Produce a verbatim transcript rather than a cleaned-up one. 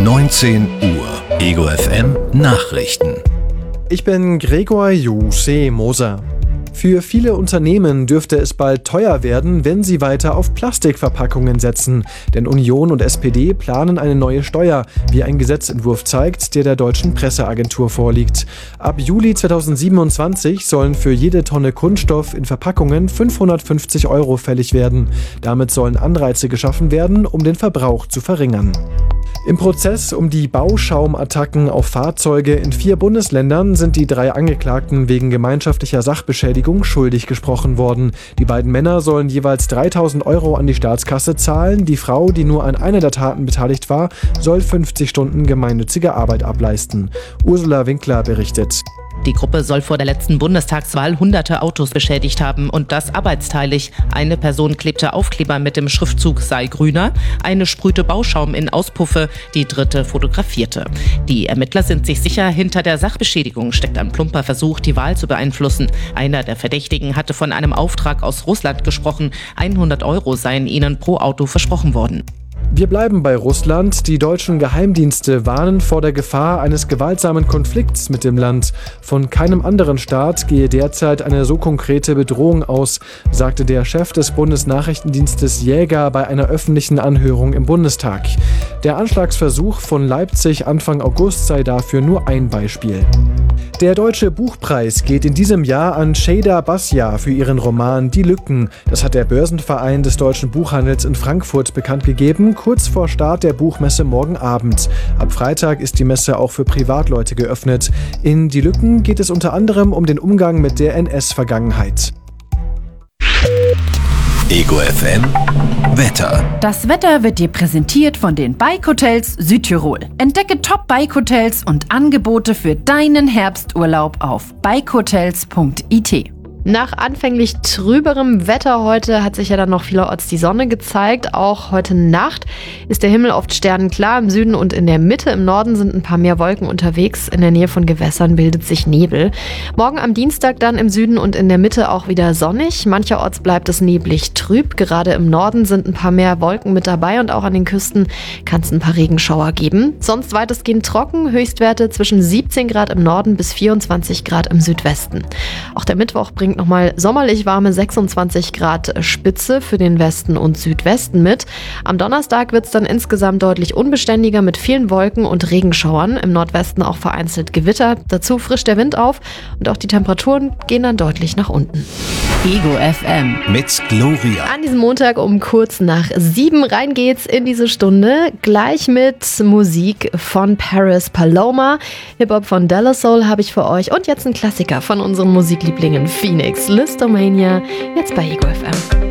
neunzehn Uhr. Ego F M Nachrichten. Ich bin Gregor Juse Moser. Für viele Unternehmen dürfte es bald teuer werden, wenn sie weiter auf Plastikverpackungen setzen. Denn Union und S P D planen eine neue Steuer, wie ein Gesetzentwurf zeigt, der der deutschen Presseagentur vorliegt. Ab Juli zweitausendsiebenundzwanzig sollen für jede Tonne Kunststoff in Verpackungen fünfhundertfünfzig Euro fällig werden. Damit sollen Anreize geschaffen werden, um den Verbrauch zu verringern. Im Prozess um die Bauschaumattacken auf Fahrzeuge in vier Bundesländern sind die drei Angeklagten wegen gemeinschaftlicher Sachbeschädigung schuldig gesprochen worden. Die beiden Männer sollen jeweils dreitausend Euro an die Staatskasse zahlen. Die Frau, die nur an einer der Taten beteiligt war, soll fünfzig Stunden gemeinnützige Arbeit ableisten. Ursula Winkler berichtet. Die Gruppe soll vor der letzten Bundestagswahl hunderte Autos beschädigt haben und das arbeitsteilig. Eine Person klebte Aufkleber mit dem Schriftzug sei grüner, eine sprühte Bauschaum in Auspuffe, die dritte fotografierte. Die Ermittler sind sich sicher, hinter der Sachbeschädigung steckt ein plumper Versuch, die Wahl zu beeinflussen. Einer der Verdächtigen hatte von einem Auftrag aus Russland gesprochen. hundert Euro seien ihnen pro Auto versprochen worden. Wir bleiben bei Russland. Die deutschen Geheimdienste warnen vor der Gefahr eines gewaltsamen Konflikts mit dem Land. Von keinem anderen Staat gehe derzeit eine so konkrete Bedrohung aus, sagte der Chef des Bundesnachrichtendienstes Jäger bei einer öffentlichen Anhörung im Bundestag. Der Anschlagsversuch von Leipzig Anfang August sei dafür nur ein Beispiel. Der Deutsche Buchpreis geht in diesem Jahr an Şeyda Basya für ihren Roman Die Lücken. Das hat der Börsenverein des deutschen Buchhandels in Frankfurt bekannt gegeben, kurz vor Start der Buchmesse morgen Abend. Ab Freitag ist die Messe auch für Privatleute geöffnet. In Die Lücken geht es unter anderem um den Umgang mit der N S-Vergangenheit. Ego F M Wetter. Das Wetter wird dir präsentiert von den Bike Hotels Südtirol. Entdecke Top-Bike-Hotels und Angebote für deinen Herbsturlaub auf bike hotels punkt i t. Nach anfänglich trüberem Wetter heute hat sich ja dann noch vielerorts die Sonne gezeigt. Auch heute Nacht ist der Himmel oft sternenklar. Im Süden und in der Mitte, im Norden sind ein paar mehr Wolken unterwegs. In der Nähe von Gewässern bildet sich Nebel. Morgen am Dienstag dann im Süden und in der Mitte auch wieder sonnig. Mancherorts bleibt es neblig trüb. Gerade im Norden sind ein paar mehr Wolken mit dabei und auch an den Küsten kann es ein paar Regenschauer geben. Sonst weitestgehend trocken. Höchstwerte zwischen siebzehn Grad im Norden bis vierundzwanzig Grad im Südwesten. Auch der Mittwoch bringt nochmal sommerlich warme sechsundzwanzig Grad Spitze für den Westen und Südwesten mit. Am Donnerstag wird es dann insgesamt deutlich unbeständiger mit vielen Wolken und Regenschauern. Im Nordwesten auch vereinzelt Gewitter. Dazu frischt der Wind auf und auch die Temperaturen gehen dann deutlich nach unten. Ego F M mit Gloria. An diesem Montag um kurz nach sieben rein geht's in diese Stunde. Gleich mit Musik von Paris Paloma. Hip-Hop von De La Soul habe ich für euch. Und jetzt ein Klassiker von unseren Musiklieblingen Phoenix. Listomania, jetzt bei Ego F M.